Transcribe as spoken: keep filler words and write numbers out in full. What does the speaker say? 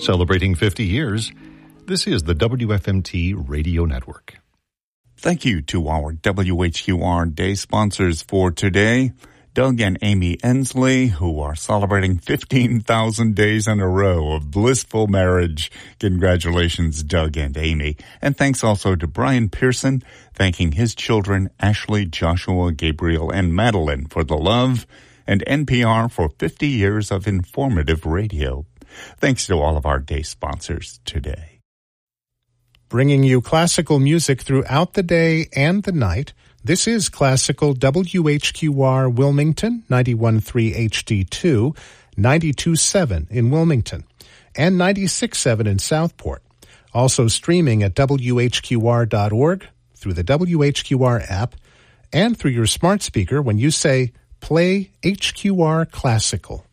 Celebrating fifty years, this is the W F M T Radio Network. Thank you to our W H Q R Day sponsors for today, Doug and Amy Ensley, who are celebrating fifteen thousand days in a row of blissful marriage. Congratulations, Doug and Amy. And thanks also to Brian Pearson, thanking his children, Ashley, Joshua, Gabriel, and Madeline for the love, and N P R for fifty years of informative radio. Thanks to all of our day sponsors today. Bringing you classical music throughout the day and the night, this is Classical W H Q R Wilmington, ninety-one point three H D two, ninety-two point seven in Wilmington, and ninety-six point seven in Southport. Also streaming at W H Q R dot org, through the W H Q R app, and through your smart speaker when you say, Play H Q R Classical.